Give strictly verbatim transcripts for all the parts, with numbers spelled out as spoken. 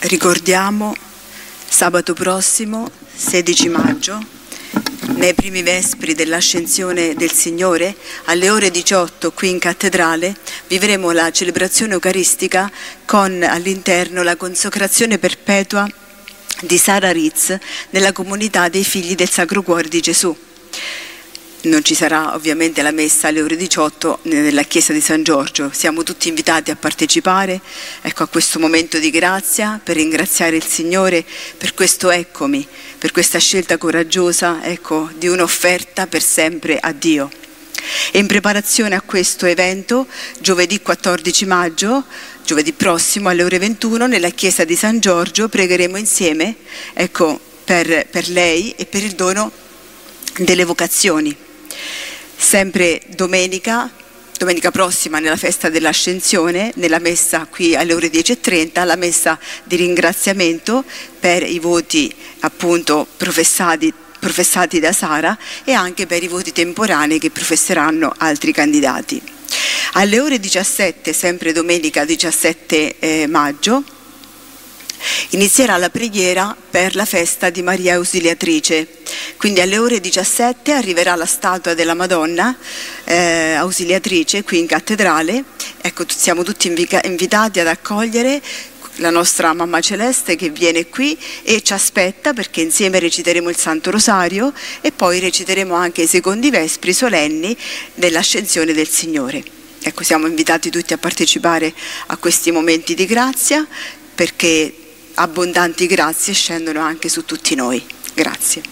ricordiamo sabato prossimo, sedici maggio, nei primi vespri dell'Ascensione del Signore, alle ore diciotto qui in cattedrale, vivremo la celebrazione eucaristica con all'interno la consacrazione perpetua di Sara Ritz nella comunità dei figli del Sacro Cuore di Gesù. Non ci sarà ovviamente la messa alle ore diciotto nella chiesa di San Giorgio. Siamo tutti invitati a partecipare, ecco, a questo momento di grazia, per ringraziare il Signore per questo eccomi, per questa scelta coraggiosa, ecco, di un'offerta per sempre a Dio. E in preparazione a questo evento, giovedì quattordici maggio, giovedì prossimo alle ore ventuno, nella chiesa di San Giorgio pregheremo insieme, ecco, per, per lei e per il dono delle vocazioni. Sempre domenica, domenica prossima nella festa dell'Ascensione, nella messa qui alle ore dieci e trenta, la messa di ringraziamento per i voti appunto professati, professati da Sara e anche per i voti temporanei che professeranno altri candidati. Alle ore diciassette, sempre domenica diciassette eh, maggio, inizierà la preghiera per la festa di Maria Ausiliatrice. Quindi alle ore diciassette arriverà la statua della Madonna eh, Ausiliatrice qui in cattedrale. Ecco, siamo tutti invica- invitati ad accogliere la nostra Mamma Celeste che viene qui e ci aspetta, perché insieme reciteremo il Santo Rosario e poi reciteremo anche i secondi vespri solenni dell'Ascensione del Signore. Ecco, siamo invitati tutti a partecipare a questi momenti di grazia, perché abbondanti grazie scendono anche su tutti noi. Grazie.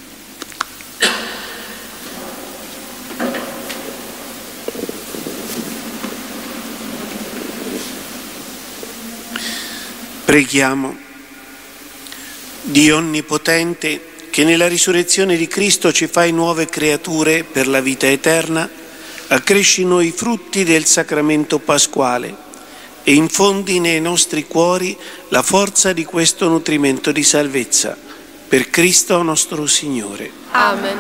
Preghiamo. Dio Onnipotente, che nella risurrezione di Cristo ci fai nuove creature per la vita eterna, accresci noi i frutti del sacramento pasquale e infondi nei nostri cuori la forza di questo nutrimento di salvezza. Per Cristo nostro Signore. Amen.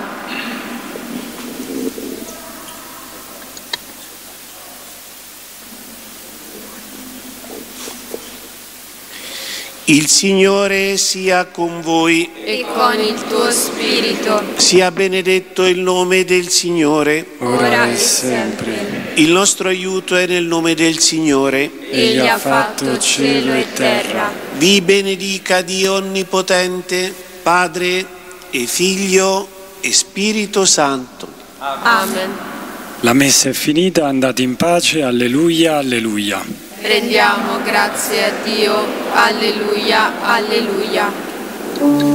Il Signore sia con voi e con il tuo spirito. Sia benedetto il nome del Signore, ora e sempre. Il nostro aiuto è nel nome del Signore. Egli ha fatto cielo e terra. Vi benedica Dio Onnipotente, Padre e Figlio e Spirito Santo. Amen. La messa è finita, andate in pace, alleluia, alleluia. Rendiamo grazie a Dio, alleluia, alleluia.